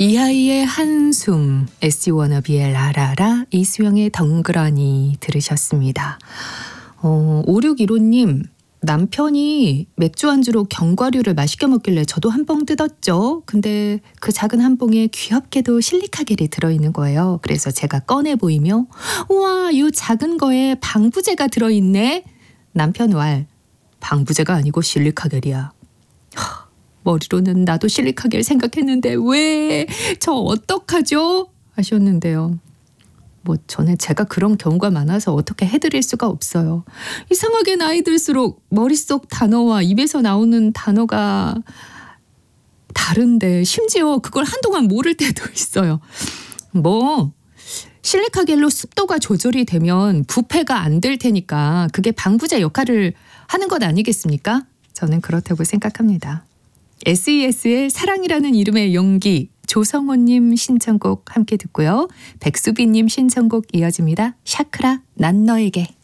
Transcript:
이하이의 한숨, SG 워너비의 라라라, 이수영의 덩그러니 들으셨습니다. 5615님, 남편이 맥주 안주로 견과류를 맛있게 먹길래 저도 한 봉 뜯었죠. 근데 그 작은 한 봉에 귀엽게도 실리카겔이 들어있는 거예요. 그래서 제가 꺼내 보이며 우와, 이 작은 거에 방부제가 들어있네. 남편 왈, 방부제가 아니고 실리카겔이야. 머리로는 나도 실리카겔 생각했는데 왜 저 어떡하죠? 하셨는데요. 저는 제가 그런 경우가 많아서 어떻게 해드릴 수가 없어요. 이상하게 나이 들수록 머릿속 단어와 입에서 나오는 단어가 다른데 심지어 그걸 한동안 모를 때도 있어요. 실리카겔로 습도가 조절이 되면 부패가 안 될 테니까 그게 방부제 역할을 하는 것 아니겠습니까? 저는 그렇다고 생각합니다. SES의 사랑이라는 이름의 용기, 조성호님 신청곡 함께 듣고요. 백수빈님 신청곡 이어집니다. 샤크라 난 너에게.